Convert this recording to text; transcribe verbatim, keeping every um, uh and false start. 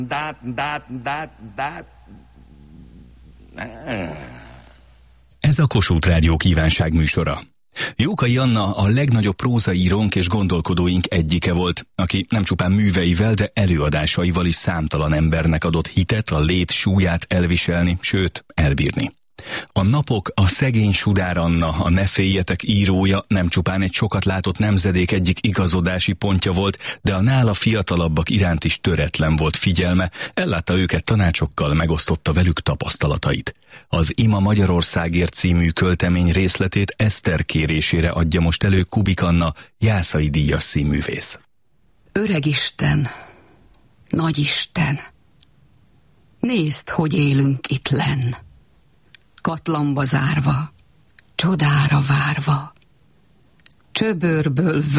Dát, dát, dát, dát. Ez a Kossuth Rádió kívánság műsora. Jókai Anna a legnagyobb prózaírónk és gondolkodóink egyike volt, aki nem csupán műveivel, de előadásaival is számtalan embernek adott hitet, a lét súlyát elviselni, sőt, elbírni. A Napok, a Szegény Sudár Anna, a Ne féljetek írója nem csupán egy sokat látott nemzedék egyik igazodási pontja volt, de a nála fiatalabbak iránt is töretlen volt figyelme, ellátta őket tanácsokkal, megosztotta velük tapasztalatait. Az Ima Magyarországért című költemény részletét Eszter kérésére adja most elő Kubik Anna, Jászai díjas színművész. Öregisten, Nagyisten, nézd, hogy élünk itt lenn. Katlamba zárva, csodára várva, csöbörből